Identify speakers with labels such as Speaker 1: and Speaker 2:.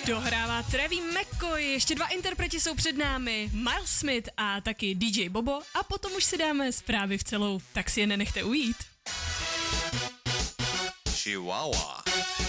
Speaker 1: Dohrává Travie McCoy, ještě 2 interpreti jsou před námi, Miles Smith a taky DJ Bobo a potom už si dáme zprávy v celou, tak si je nenechte ujít.
Speaker 2: Chihuahua.